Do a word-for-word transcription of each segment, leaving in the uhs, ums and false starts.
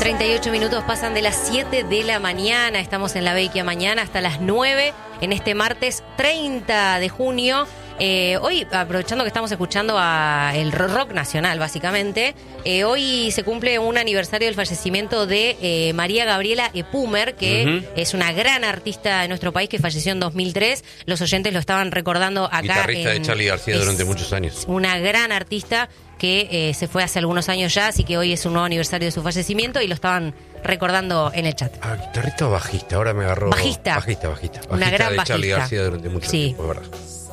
treinta y ocho minutos pasan de las siete de la mañana. Estamos en la Veikia Mañana hasta las nueve en este martes treinta de junio. Eh, hoy, aprovechando que estamos escuchando a el rock nacional, básicamente, eh, hoy se cumple un aniversario del fallecimiento de eh, María Gabriela Epumer, que uh-huh. es una gran artista de nuestro país que falleció en dos mil tres. Los oyentes lo estaban recordando acá. Guitarrista en, de Charly García durante muchos años. Una gran artista que eh, se fue hace algunos años ya, así que hoy es un nuevo aniversario de su fallecimiento y lo estaban recordando en el chat. Ah, guitarrista o bajista, ahora me agarró. Bajista. Bajista, bajista. Bajista una gran de bajista. Charly García durante mucho sí. tiempo, ¿verdad?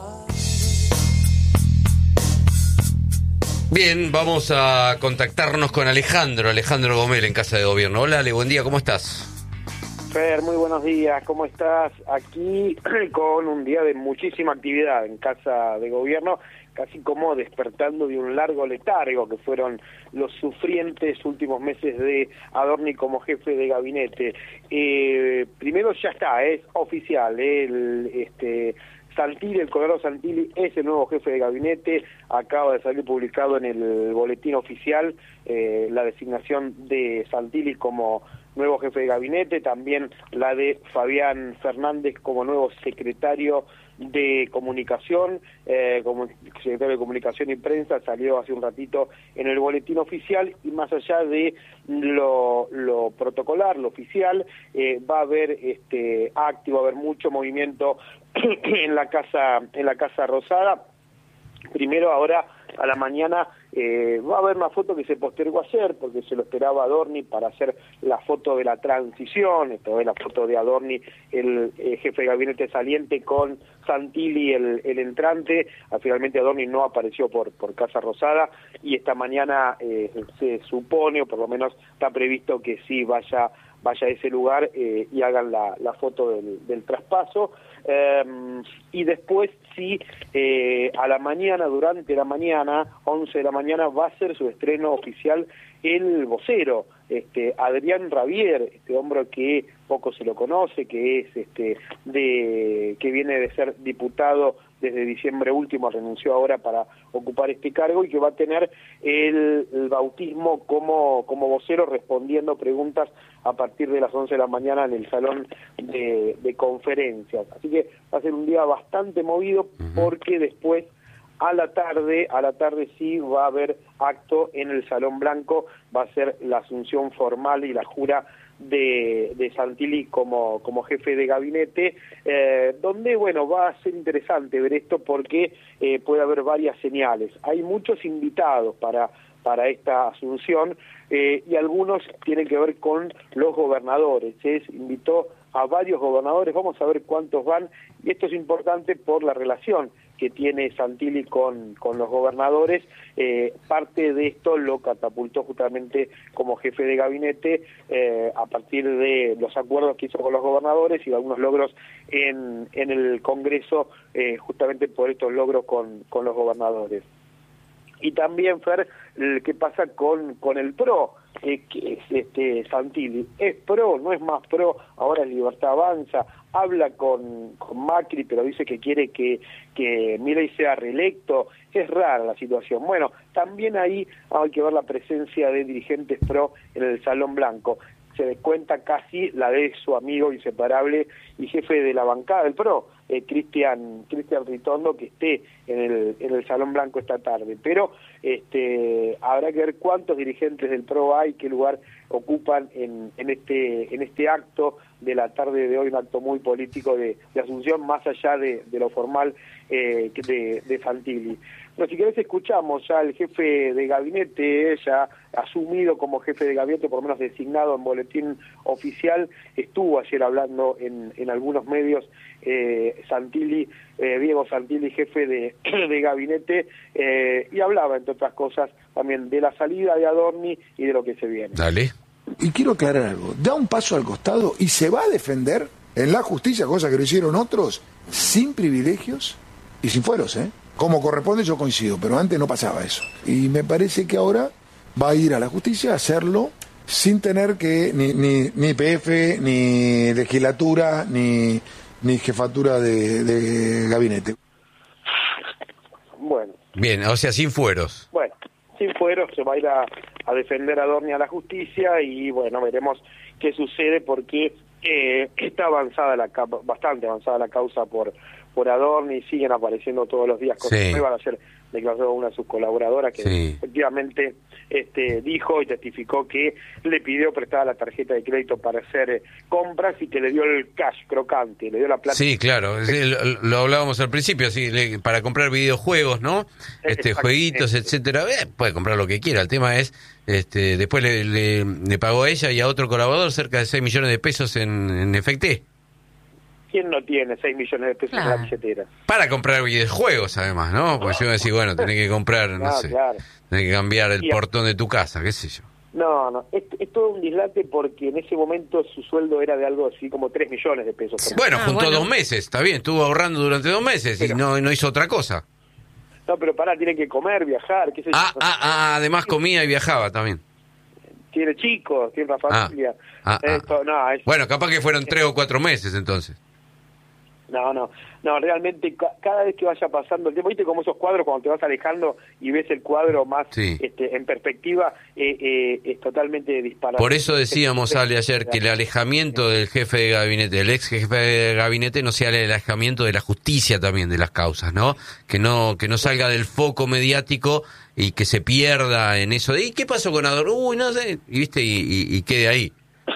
Bien, vamos a contactarnos con Alejandro, Alejandro Gomel en Casa de Gobierno. Hola, Ale, buen día, ¿cómo estás? Fer, muy buenos días, ¿cómo estás? Aquí con un día de muchísima actividad en Casa de Gobierno, casi como despertando de un largo letargo que fueron los sufrientes últimos meses de Adorni como jefe de gabinete. Eh, primero ya está, es oficial, eh, el este Santilli, el Colorado Santilli es el nuevo jefe de gabinete, acaba de salir publicado en el boletín oficial eh, la designación de Santilli como nuevo jefe de gabinete, también la de Fabián Fernández como nuevo secretario de comunicación, eh, como secretario de comunicación y prensa, salió hace un ratito en el boletín oficial, y más allá de lo, lo protocolar, lo oficial, eh, va a haber este acto, va a haber mucho movimiento en la casa, en la Casa Rosada. Primero, ahora a la mañana eh, va a haber una foto que se postergó ayer porque se lo esperaba Adorni para hacer la foto de la transición. Esto es la foto de Adorni, el eh, jefe de gabinete saliente, con Santilli, el, el entrante. Ah, finalmente Adorni no apareció por, por Casa Rosada, y esta mañana eh, se supone, o por lo menos está previsto, que sí vaya vaya a ese lugar eh, y hagan la, la foto del, del traspaso. Eh, y después sí, eh, a la mañana, durante la mañana, once de la mañana, va a ser su estreno oficial el vocero, este Adrián Rabier, este hombre que poco se lo conoce, que es este de que viene de ser diputado desde diciembre último, renunció ahora para ocupar este cargo, y que va a tener el, el bautismo como, como vocero, respondiendo preguntas a partir de las once de la mañana en el salón de, de conferencias. Así que va a ser un día bastante movido, porque después a la tarde, a la tarde sí va a haber acto en el Salón Blanco, va a ser la asunción formal y la jura de, de Santilli como, como jefe de gabinete, eh, donde, bueno, va a ser interesante ver esto porque eh, puede haber varias señales. Hay muchos invitados para, para esta asunción, eh, y algunos tienen que ver con los gobernadores. Se invitó a varios gobernadores, vamos a ver cuántos van, y esto es importante por la relación que tiene Santilli con, con los gobernadores. Eh, parte de esto lo catapultó justamente como jefe de gabinete eh, a partir de los acuerdos que hizo con los gobernadores y algunos logros en, en el Congreso, eh, justamente por estos logros con, con los gobernadores. Y también, Fer, ¿qué pasa con, con el PRO? Eh, que es este Santilli, ¿es pro, no es más pro? Ahora Libertad Avanza, habla con, con Macri, pero dice que quiere que, que Milei sea reelecto. Es rara la situación. Bueno, también ahí hay que ver la presencia de dirigentes pro en el Salón Blanco. Se descuenta casi la de su amigo inseparable y jefe de la bancada del PRO, eh, Cristian Cristian Ritondo, que esté en el en el Salón Blanco esta tarde. Pero este habrá que ver cuántos dirigentes del PRO hay, qué lugar ocupan en, en este en este acto de la tarde de hoy, un acto muy político de, de asunción, más allá de, de lo formal eh, de, de Santilli. Bueno, si querés escuchamos ya al jefe de gabinete, ya asumido como jefe de gabinete, por lo menos designado en boletín oficial. Estuvo ayer hablando en, en algunos medios eh, Santilli, eh, Diego Santilli, jefe de, de gabinete, eh, y hablaba, entre otras cosas, también de la salida de Adorni y de lo que se viene. Dale. Y quiero aclarar algo, da un paso al costado y se va a defender en la justicia, cosa que lo hicieron otros, sin privilegios y sin fueros, ¿eh? Como corresponde, yo coincido, pero antes no pasaba eso. Y me parece que ahora va a ir a la justicia a hacerlo sin tener que ni, ni, ni P F, ni legislatura, ni, ni jefatura de, de gabinete. Bueno. Bien, o sea, sin fueros. Bueno, sin fueros, se va a ir a, a defender a Adorni a la justicia y bueno, veremos qué sucede porque eh, está avanzada la bastante avanzada la causa por por Adorni, siguen apareciendo todos los días cosas sí. nuevas. Ayer declaró una de sus colaboradoras que sí. efectivamente este, dijo y testificó que le pidió prestada la tarjeta de crédito para hacer eh, compras y que le dio el cash crocante, le dio la plata. Sí, claro, sí, lo, lo hablábamos al principio, sí, le, para comprar videojuegos, ¿no? Este, jueguitos, etcétera, eh, puede comprar lo que quiera. El tema es, este, después le, le, le pagó a ella y a otro colaborador cerca de seis millones de pesos en, en efectivo. ¿Quién no tiene seis millones de pesos claro. en la billetera? Para comprar videojuegos, además, ¿no? Porque si uno decís, bueno, tenés que comprar, no, no sé, claro. tenés que cambiar el y, portón de tu casa, qué sé yo. No, no, es, es todo un dislate porque en ese momento su sueldo era de algo así como tres millones de pesos. Por Bueno, ah, juntó bueno. dos meses, está bien, estuvo ahorrando durante dos meses pero, y no, no hizo otra cosa. No, pero pará, tiene que comer, viajar, qué sé ah, yo. Ah, ah, además comía y viajaba también. Tiene chicos, tiene una familia. Ah, ah, Esto, ah. no, es, Bueno, capaz que fueron tres o cuatro meses entonces. No, no, no, realmente ca cada vez que vaya pasando el tiempo, viste como esos cuadros cuando te vas alejando y ves el cuadro más sí. este, en perspectiva, eh, eh, es totalmente disparado. Por eso decíamos, Ale, ayer, que el alejamiento del jefe de gabinete, del ex jefe de gabinete, no sea el alejamiento de la justicia también de las causas, ¿no? Que no, que no salga del foco mediático y que se pierda en eso de, ¿y qué pasó con Adorni? Uy, no sé, y viste, y, y, y quede ahí.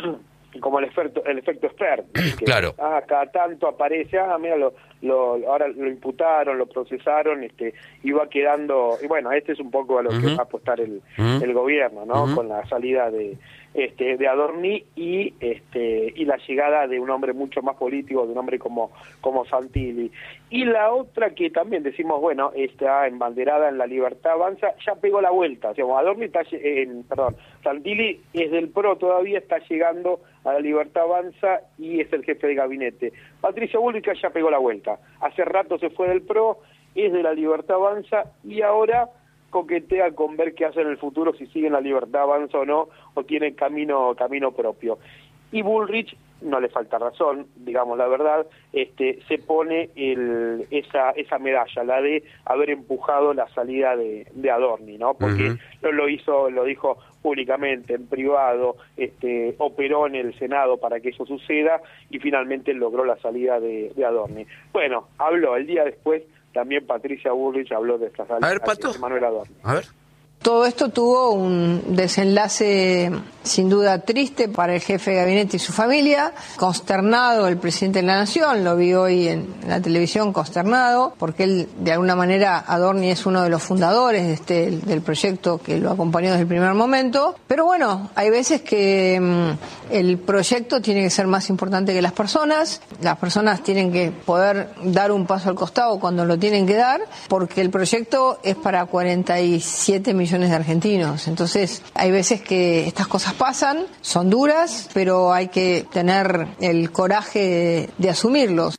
Como el efecto el efecto expert, que, claro. ah, cada tanto aparece, ah, mira, lo, lo, ahora lo imputaron, lo procesaron, este, y va quedando, y bueno, este es un poco a lo uh-huh. que va a apostar el, uh-huh. el gobierno, ¿no? Uh-huh. Con la salida de este de Adorni y este y la llegada de un hombre mucho más político, de un hombre como como Santilli. Y la otra que también decimos, bueno, está embanderada en la Libertad Avanza, ya pegó la vuelta, o sea, Adorni está en, perdón, Santilli es del PRO, todavía está llegando a la Libertad Avanza y es el jefe de gabinete. Patricia Bullrich ya pegó la vuelta, hace rato se fue del PRO, es de la Libertad Avanza y ahora coquetea con ver qué hace en el futuro, si sigue en la Libertad Avanza o no, o tiene camino camino propio. Y Bullrich, no le falta razón, digamos la verdad, este se pone el, esa esa medalla, la de haber empujado la salida de, de Adorni, ¿no? Porque uh-huh. no lo hizo, lo dijo públicamente, en privado, este operó en el Senado para que eso suceda y finalmente logró la salida de, de Adorni. Bueno, habló el día después. También Patricia Bullrich habló de esta salida de Manuel Adorni. A ver. Todo esto tuvo un desenlace sin duda triste para el jefe de gabinete y su familia, consternado el presidente de la Nación, lo vi hoy en la televisión consternado, porque él de alguna manera, Adorni es uno de los fundadores de este, del proyecto que lo acompañó desde el primer momento, pero bueno, hay veces que um, el proyecto tiene que ser más importante que las personas, las personas tienen que poder dar un paso al costado cuando lo tienen que dar, porque el proyecto es para cuarenta y siete millones de argentinos. Entonces, hay veces que estas cosas pasan, son duras, pero hay que tener el coraje de, de asumirlos.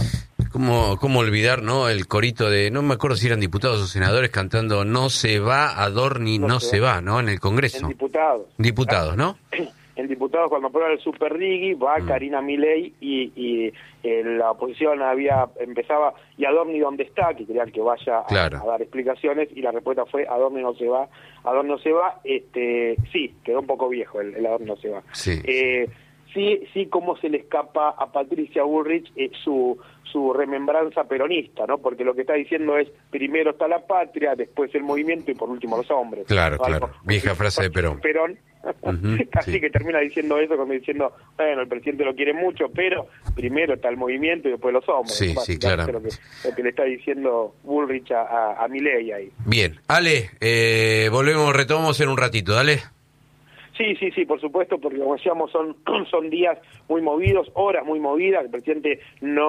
¿Cómo, ¿Cómo olvidar, no? El corito de, no me acuerdo si eran diputados o senadores cantando "No se va, Adorni no, no se va", ¿no? En el Congreso. En diputados. Diputados, ¿no? En diputados, cuando aprueba el Super Digui, va mm. Karina Milei y, y eh, la oposición había empezaba, ¿y Adorni dónde está? Que querían que vaya a, claro. a dar explicaciones, y la respuesta fue: Adorni no se va, Adorni no se va. Este, sí, quedó un poco viejo el, el Adorni no se va. Sí. Eh, sí, sí, cómo se le escapa a Patricia Bullrich eh, su su remembranza peronista, ¿no? Porque lo que está diciendo es, primero está la patria, después el movimiento y por último los hombres. Claro, ¿no? claro. Algo, Vieja frase de Perón. Perón. Uh-huh, casi sí. que termina diciendo eso, como diciendo, bueno, el presidente lo quiere mucho, pero primero está el movimiento y después los hombres. Sí, sí, claro. Lo que, lo que le está diciendo Bullrich a, a, a Milei ahí. Bien. Ale, eh, volvemos, retomamos en un ratito, dale. Sí, sí, sí, por supuesto, porque como decíamos, son son días muy movidos, horas muy movidas. El presidente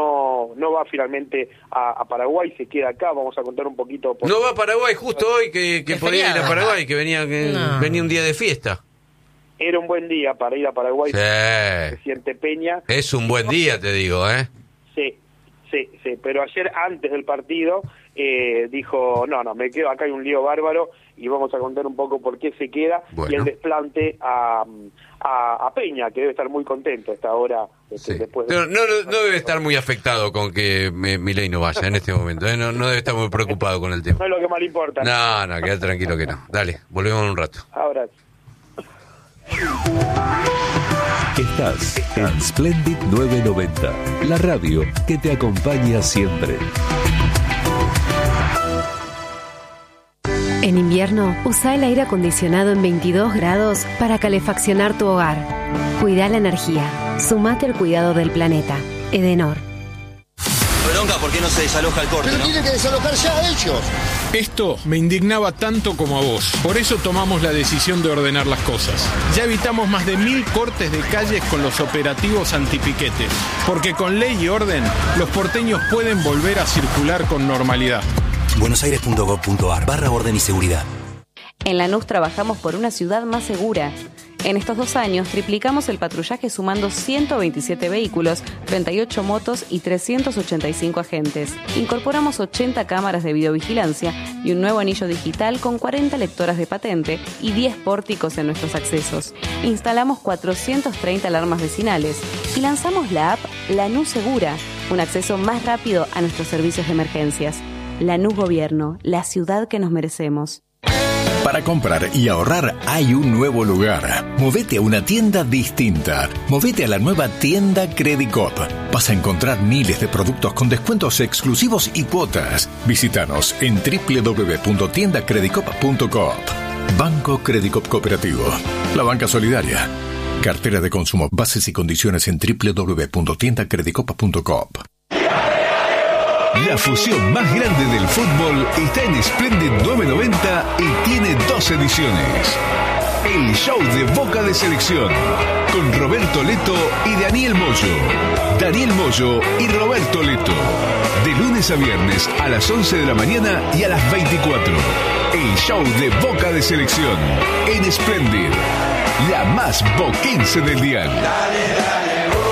no no va finalmente a, a Paraguay, se queda acá. Vamos a contar un poquito. Por... No va a Paraguay justo hoy, que, que podía ir a Paraguay, que venía que no. venía un día de fiesta. Era un buen día para ir a Paraguay. Sí. El presidente Peña. Es un buen día, te digo, ¿eh? Sí, sí, sí. Pero ayer, antes del partido, eh, dijo, no, no, me quedo acá, hay un lío bárbaro, y vamos a contar un poco por qué se queda, bueno. y el desplante a, a, a Peña, que debe estar muy contento a esta hora. Este, Sí. después de... no, no, no debe estar muy afectado con que me, Milei no vaya en este momento, ¿eh? no, no debe estar muy preocupado con el tema. No es lo que más le importa. No, no, queda tranquilo que no. Dale, volvemos en un rato. Ahora. Estás en Splendid novecientos noventa, la radio que te acompaña siempre. En invierno, usa el aire acondicionado en veintidós grados para calefaccionar tu hogar. Cuida la energía. Sumate al cuidado del planeta. Edenor. Bronca, ¿por qué no se desaloja el corte? Pero ¿no? tienen que desalojar ya ellos. Esto me indignaba tanto como a vos. Por eso tomamos la decisión de ordenar las cosas. Ya evitamos más de mil cortes de calles con los operativos antipiquete. Porque con ley y orden, los porteños pueden volver a circular con normalidad. buenosaires.gov.ar barra orden y seguridad. En Lanús trabajamos por una ciudad más segura. En estos dos años triplicamos el patrullaje sumando ciento veintisiete vehículos, treinta y ocho motos y trescientos ochenta y cinco agentes. Incorporamos ochenta cámaras de videovigilancia y un nuevo anillo digital con cuarenta lectoras de patente y diez pórticos en nuestros accesos. Instalamos cuatrocientas treinta alarmas vecinales y lanzamos la app Lanús Segura, un acceso más rápido a nuestros servicios de emergencias. Lanús Gobierno, la ciudad que nos merecemos. Para comprar y ahorrar hay un nuevo lugar. Movete a una tienda distinta. Movete a la nueva tienda Credicop. Vas a encontrar miles de productos con descuentos exclusivos y cuotas. Visítanos en doble u doble u doble u punto tienda credicop punto coop. Banco Credicop Cooperativo. La banca solidaria. Cartera de consumo. Bases y condiciones en doble u doble u doble u punto tienda credicop punto coop. La fusión más grande del fútbol está en Splendid novecientos noventa y tiene dos ediciones. El show de Boca de Selección, con Roberto Leto y Daniel Moyo. Daniel Moyo y Roberto Leto. De lunes a viernes a las once de la mañana y a las veinticuatro. El show de Boca de Selección en Splendid, la más boquense del dial. Dale, dale.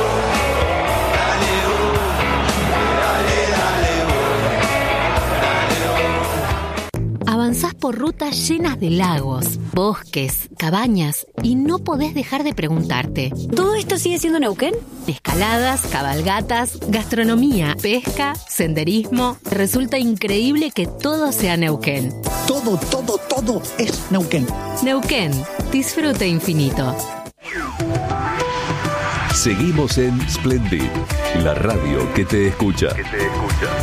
Avanzás por rutas llenas de lagos, bosques, cabañas y no podés dejar de preguntarte: ¿todo esto sigue siendo Neuquén? Escaladas, cabalgatas, gastronomía, pesca, senderismo. Resulta increíble que todo sea Neuquén. Todo, todo, todo es Neuquén. Neuquén, disfrute infinito. Seguimos en Splendid, la radio que te escucha. Que te escucha.